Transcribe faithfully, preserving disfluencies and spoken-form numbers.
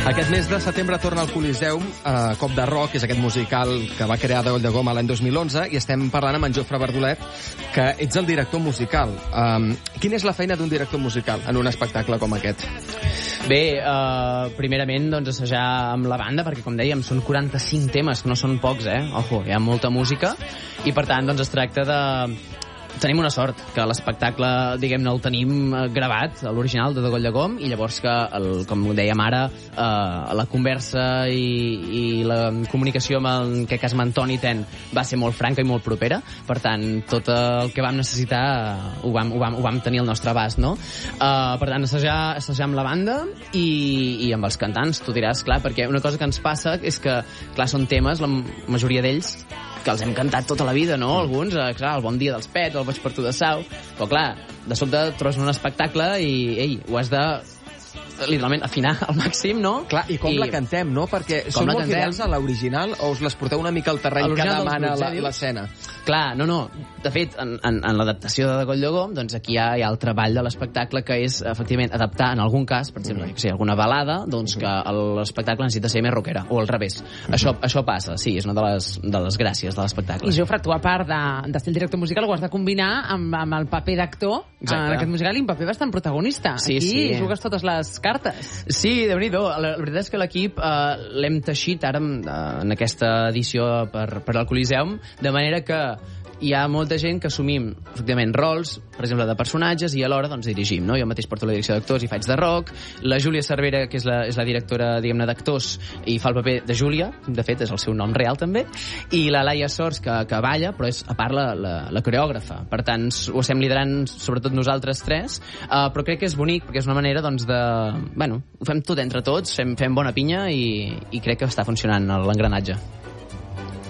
Aquest mes de setembre torna al Coliseum eh, Cop de Rock, és aquest musical que va crear Doll de Goma l'any dos mil onze, i estem parlant amb en Jofre Bardolet, que ets el director musical. Um, quina és la feina d'un director musical en un espectacle com aquest? Bé, uh, primerament, doncs, assajar amb la banda, perquè, com dèiem, són quaranta-cinc temes, que no són pocs, eh? Ojo, hi ha molta música, i, per tant, doncs, es tracta de... Tenim una sort, que l'espectacle, diguem-ne, el tenim gravat, l'original de Doll de Gom, i llavors que, el, com dèiem ara, eh, la conversa i, i la comunicació amb, el, en aquest cas, amb Antoni Ten va ser molt franca i molt propera. Per tant, tot el que vam necessitar ho vam, ho vam, ho vam tenir al nostre abast, no? Eh, per tant, assajar, assajar amb la banda i, i amb els cantants, tu diràs, clar, perquè una cosa que ens passa és que, clar, són temes, la majoria d'ells, que els hem cantat tota la vida, no? Alguns, eh, clar, el Bon dia dels Pets, el Vaig per tu de Sau, però clar, de sobte trobes un espectacle i, ei, ho has de literalment afinar al màxim, no? Clar, i com I... la cantem, no? Perquè com són molt cantem? Fidels a l'original o us les porteu una mica al terreny que demana l'escena? Clar, no, no. De fet, en, en, en l'adaptació de Doll de Gom, doncs aquí hi ha, hi ha el treball de l'espectacle, que és, efectivament, adaptar, en algun cas, per exemple, mm. si alguna balada, doncs que l'espectacle necessita ser més rockera, o al revés. Mm. Això, això passa, sí, és una de les, de les gràcies de l'espectacle. I Jofre, tu, a part de, de ser el director musical, ho has de combinar amb, amb el paper d'actor en aquest musical, i un paper bastant protagonista. Sí, aquí sí. jugues totes les cartes. Sí, déu-n'hi-do. La, la veritat és que l'equip eh, l'hem teixit ara en, en aquesta edició per, per al Coliseum, de manera que hi ha molta gent que assumim, efectivament, rols, per exemple, de personatges, i alhora doncs, dirigim, no? Jo mateix porto la direcció d'actors i faig de rock. La Júlia Cervera, que és la, és la directora, diguem-ne, d'actors, i fa el paper de Júlia, de fet, és el seu nom real, també, i la Laia Sors, que, que balla, però és, a part, la, la, la coreògrafa. Per tant, ho estem liderant, sobretot nosaltres tres, uh, però crec que és bonic, perquè és una manera, doncs, de... Bueno, ho fem tot entre tots, fem, fem bona pinya, i, i crec que està funcionant l'engranatge.